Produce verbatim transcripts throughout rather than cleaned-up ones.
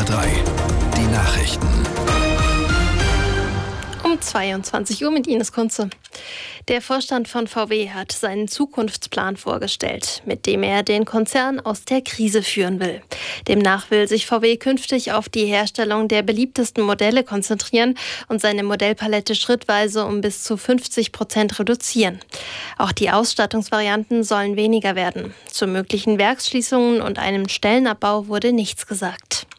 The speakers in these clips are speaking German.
drei, die Nachrichten. Um zweiundzwanzig Uhr mit Ines Kunze. Der Vorstand von V W hat seinen Zukunftsplan vorgestellt, mit dem er den Konzern aus der Krise führen will. Demnach will sich V W künftig auf die Herstellung der beliebtesten Modelle konzentrieren und seine Modellpalette schrittweise um bis zu fünfzig Prozent reduzieren. Auch die Ausstattungsvarianten sollen weniger werden. Zu möglichen Werksschließungen und einem Stellenabbau wurde nichts gesagt.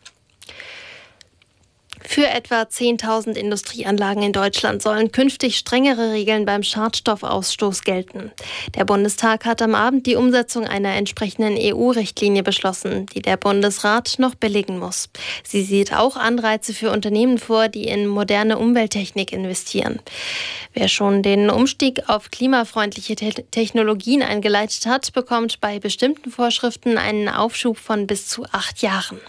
Für etwa zehntausend Industrieanlagen in Deutschland sollen künftig strengere Regeln beim Schadstoffausstoß gelten. Der Bundestag hat am Abend die Umsetzung einer entsprechenden E U-Richtlinie beschlossen, die der Bundesrat noch billigen muss. Sie sieht auch Anreize für Unternehmen vor, die in moderne Umwelttechnik investieren. Wer schon den Umstieg auf klimafreundliche Te- Technologien eingeleitet hat, bekommt bei bestimmten Vorschriften einen Aufschub von bis zu acht Jahren.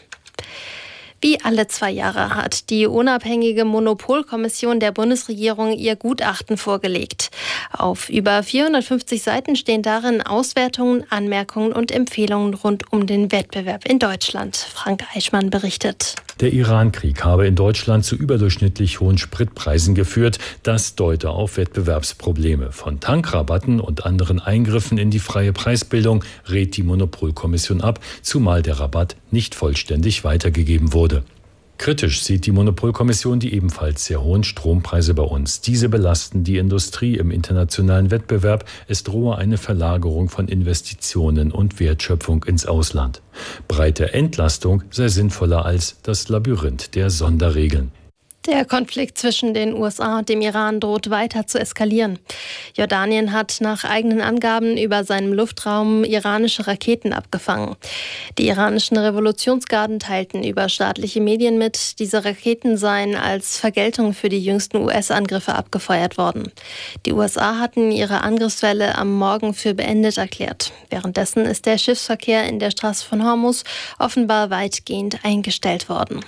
Wie alle zwei Jahre hat die unabhängige Monopolkommission der Bundesregierung ihr Gutachten vorgelegt. Auf über vierhundertfünfzig Seiten stehen darin Auswertungen, Anmerkungen und Empfehlungen rund um den Wettbewerb in Deutschland. Frank Eichmann berichtet. Der Iran-Krieg habe in Deutschland zu überdurchschnittlich hohen Spritpreisen geführt. Das deute auf Wettbewerbsprobleme. Von Tankrabatten und anderen Eingriffen in die freie Preisbildung rät die Monopolkommission ab, zumal der Rabatt nicht vollständig weitergegeben wurde. Kritisch sieht die Monopolkommission die ebenfalls sehr hohen Strompreise bei uns. Diese belasten die Industrie im internationalen Wettbewerb. Es drohe eine Verlagerung von Investitionen und Wertschöpfung ins Ausland. Breite Entlastung sei sinnvoller als das Labyrinth der Sonderregeln. Der Konflikt zwischen den U S A und dem Iran droht weiter zu eskalieren. Jordanien hat nach eigenen Angaben über seinem Luftraum iranische Raketen abgefangen. Die iranischen Revolutionsgarden teilten über staatliche Medien mit, diese Raketen seien als Vergeltung für die jüngsten U S-Angriffe abgefeuert worden. Die U S A hatten ihre Angriffswelle am Morgen für beendet erklärt. Währenddessen ist der Schiffsverkehr in der Straße von Hormuz offenbar weitgehend eingestellt worden.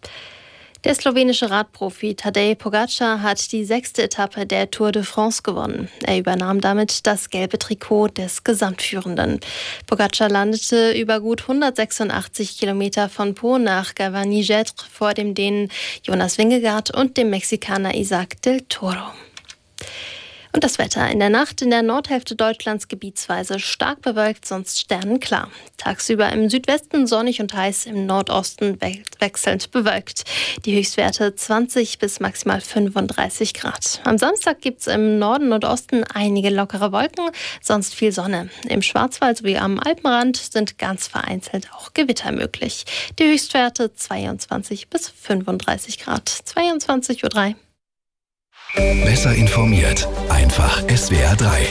Der slowenische Radprofi Tadej Pogačar hat die sechste Etappe der Tour de France gewonnen. Er übernahm damit das gelbe Trikot des Gesamtführenden. Pogačar landete über gut hundertsechsundachtzig Kilometer von Po nach Gavarnie-Gèvres vor dem Dänen Jonas Vingegaard und dem Mexikaner Isaac del Toro. Und das Wetter. In der Nacht in der Nordhälfte Deutschlands gebietsweise stark bewölkt, sonst sternenklar. Tagsüber im Südwesten sonnig und heiß, im Nordosten we- wechselnd bewölkt. Die Höchstwerte zwanzig bis maximal fünfunddreißig Grad. Am Samstag gibt es im Norden und Osten einige lockere Wolken, sonst viel Sonne. Im Schwarzwald sowie am Alpenrand sind ganz vereinzelt auch Gewitter möglich. Die Höchstwerte zweiundzwanzig bis fünfunddreißig Grad. zweiundzwanzig Uhr drei. Besser informiert, einfach S W R drei.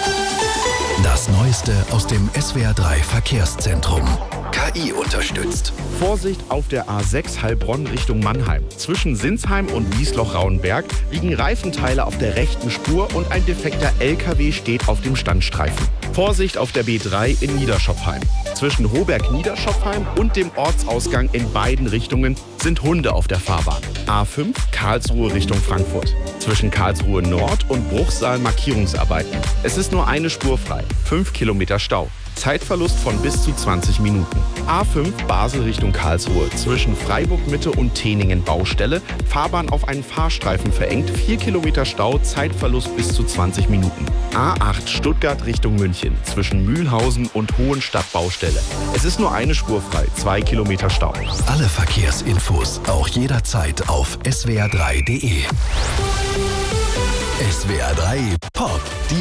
Das Neueste aus dem S W R drei Verkehrszentrum. K I unterstützt. Vorsicht auf der A sechs Heilbronn Richtung Mannheim. Zwischen Sinsheim und Wiesloch-Rauenberg liegen Reifenteile auf der rechten Spur und ein defekter L K W steht auf dem Standstreifen. Vorsicht auf der B drei in Niederschopfheim. Zwischen Hoberg-Niederschopfheim und dem Ortsausgang in beiden Richtungen sind Hunde auf der Fahrbahn. A fünf Karlsruhe Richtung Frankfurt. Zwischen Karlsruhe Nord und Bruchsal Markierungsarbeiten. Es ist nur eine Spur frei. Fünf Kilometer Stau. Zeitverlust von bis zu zwanzig Minuten. A fünf Basel Richtung Karlsruhe. Zwischen Freiburg Mitte und Teningen Baustelle. Fahrbahn auf einen Fahrstreifen verengt. vier Kilometer Stau. Zeitverlust bis zu zwanzig Minuten. A acht Stuttgart Richtung München. Zwischen Mühlhausen und Hohenstadt Baustelle. Es ist nur eine Spur frei. zwei Kilometer Stau. Alle Verkehrsinfos auch jederzeit auf S W R drei Punkt D E. S W R drei Pop. Die